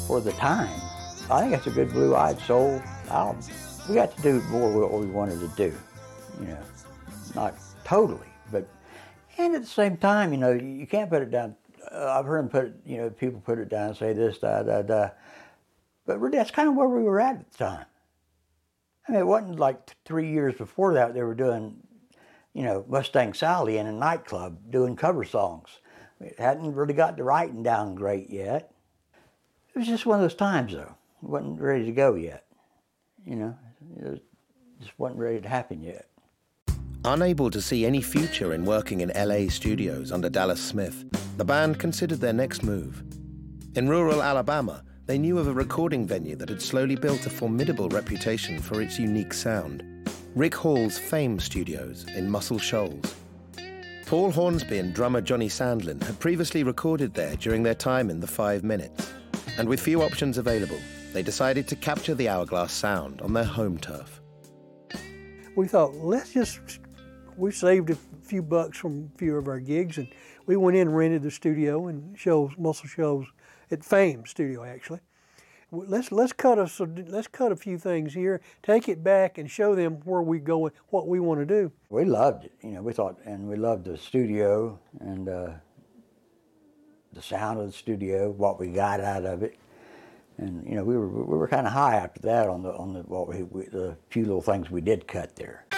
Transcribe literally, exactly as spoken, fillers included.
for the time, I think that's a good Blue-Eyed Soul album. We got to do more what we wanted to do, you know, not totally, but, and at the same time, you know, you can't put it down. Uh, I've heard them put it, you know, people put it down and say this, da, da, da. But really, that's kind of where we were at at the time. I mean, it wasn't like three years before that they were doing, you know, Mustang Sally in a nightclub doing cover songs. It hadn't really got the writing down great yet. It was just one of those times, though. It wasn't ready to go yet, you know. It just wasn't ready to happen yet. Unable to see any future in working in L A studios under Dallas Smith, the band considered their next move. In rural Alabama, they knew of a recording venue that had slowly built a formidable reputation for its unique sound. Rick Hall's Fame Studios in Muscle Shoals. Paul Hornsby and drummer Johnny Sandlin had previously recorded there during their time in the Five Minutes, and with few options available, they decided to capture the Hourglass sound on their home turf. We thought, let's just, we saved a few bucks from a few of our gigs, and we went in and rented the studio in Shoals, Muscle Shoals, at Fame Studio actually. Let's let's cut us let's cut a few things here, take it back, and show them where we go and what we want to do. We loved it, you know. We thought, and we loved the studio and uh, the sound of the studio, what we got out of it, and you know, we were we were kind of high after that on the on the what we, we the few little things we did cut there.